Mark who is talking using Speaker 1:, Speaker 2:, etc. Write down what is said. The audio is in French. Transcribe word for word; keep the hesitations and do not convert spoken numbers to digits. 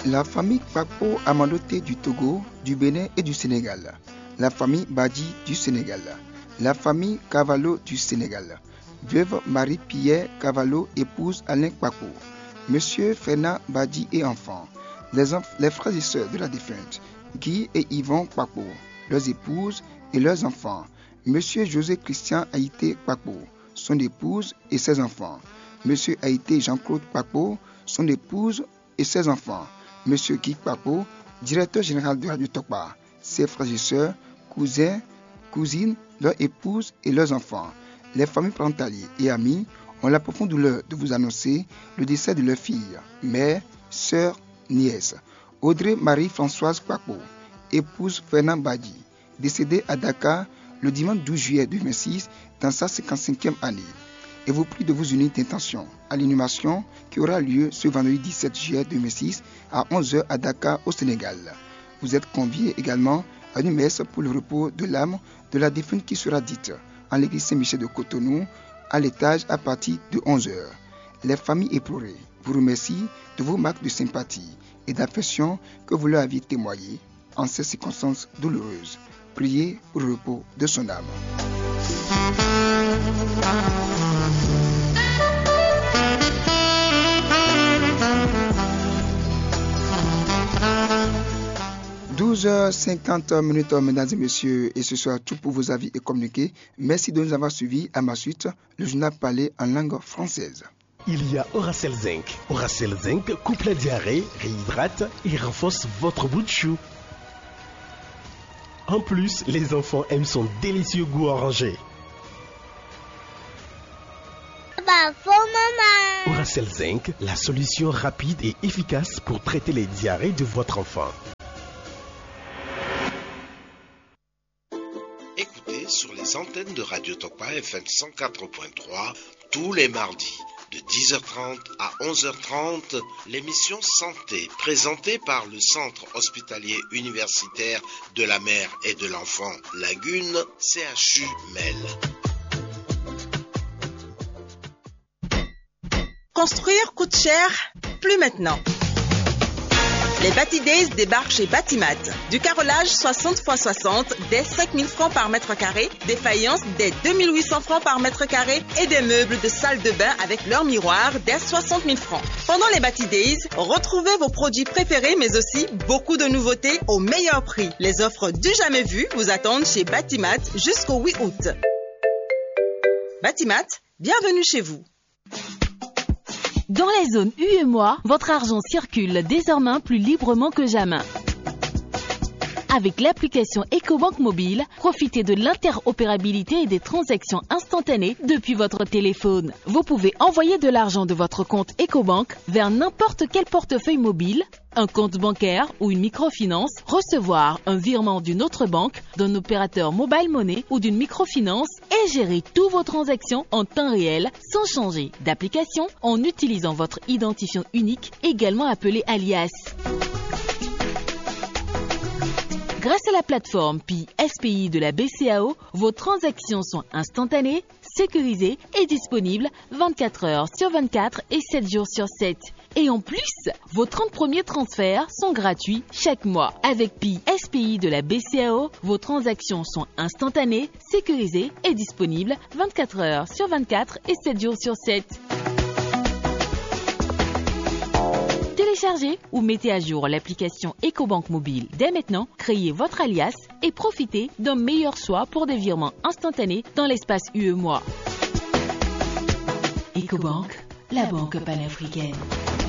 Speaker 1: La famille Kpakpo a mandaté du Togo, du Bénin et du Sénégal. La famille Badji du Sénégal. La famille Cavallo du Sénégal. Veuve Marie-Pierre Cavallo épouse Alain Kpakpo. Monsieur Fernand Badji et enfants. Les, enf- les frères et sœurs de la défunte, Guy et Yvon Kpakpo, leurs épouses et leurs enfants. Monsieur José Christian Haïté Kpakpo, son épouse et ses enfants. Monsieur Haïté Jean-Claude Kpakpo, son épouse et ses enfants. Monsieur Guy Kpakpo, directeur général de Radio Tokpa, ses frères et sœurs, cousins, cousines, leurs épouses et leurs enfants. Les familles parentales et amis ont la profonde douleur de vous annoncer le décès de leur fille, mère, sœur, nièce, Audrey Marie-Françoise Kpakpo, épouse Fernand Badji, décédée à Dakar le dimanche douze juillet deux mille vingt-six dans sa cinquante-cinquième année. Et vous prie de vous unir d'intention à l'inhumation qui aura lieu ce vendredi dix-sept juillet deux mille six à onze heures à Dakar au Sénégal. Vous êtes conviés également à une messe pour le repos de l'âme de la défunte qui sera dite en l'église Saint-Michel de Cotonou à l'étage à partir de onze heures. Les familles éplorées vous remercient de vos marques de sympathie et d'affection que vous leur aviez témoignées en ces circonstances douloureuses. Priez pour le repos de son âme. douze heures cinquante minutes, mesdames et messieurs, et ce soir tout pour vos avis et communiqués. Merci de nous avoir suivis. À ma suite, le journal parlé en langue française.
Speaker 2: Il y a Oracel Zinc. Oracel Zinc coupe la diarrhée, réhydrate et renforce votre bout de chou. En plus, les enfants aiment son délicieux goût orangé.
Speaker 3: Bravo, maman.
Speaker 2: Oracel Zinc, la solution rapide et efficace pour traiter les diarrhées de votre enfant.
Speaker 4: Écoutez sur les antennes de Radio Tokpa F M cent quatre point trois tous les mardis de dix heures trente à onze heures trente l'émission Santé présentée par le Centre hospitalier universitaire de la mère et de l'enfant Lagune C H U Mel.
Speaker 5: Construire coûte cher, plus maintenant. Les Batidays débarquent chez Batimat. Du carrelage soixante par soixante dès cinq mille francs par mètre carré, des faïences dès deux mille huit cents francs par mètre carré et des meubles de salle de bain avec leur miroir dès soixante mille francs. Pendant les Batidays, retrouvez vos produits préférés mais aussi beaucoup de nouveautés au meilleur prix. Les offres du jamais vu vous attendent chez Batimat jusqu'au huit août. Batimat, bienvenue chez vous.
Speaker 6: Dans les zones U E M O A, votre argent circule désormais plus librement que jamais. Avec l'application EcoBank Mobile, profitez de l'interopérabilité et des transactions instantanées depuis votre téléphone. Vous pouvez envoyer de l'argent de votre compte EcoBank vers n'importe quel portefeuille mobile, un compte bancaire ou une microfinance, recevoir un virement d'une autre banque, d'un opérateur mobile money ou d'une microfinance et gérer toutes vos transactions en temps réel sans changer d'application en utilisant votre identifiant unique, également appelé alias. Grâce à la plateforme Pi S P I de la B C A O, vos transactions sont instantanées, sécurisées et disponibles vingt-quatre heures sur vingt-quatre et sept jours sur sept. Et en plus, vos trente premiers transferts sont gratuits chaque mois. Avec Pi S P I de la B C A O, vos transactions sont instantanées, sécurisées et disponibles vingt-quatre heures sur vingt-quatre et sept jours sur sept. Téléchargez ou mettez à jour l'application EcoBank Mobile dès maintenant, créez votre alias et profitez d'un meilleur choix pour des virements instantanés dans l'espace U E M O A. EcoBank, la banque panafricaine.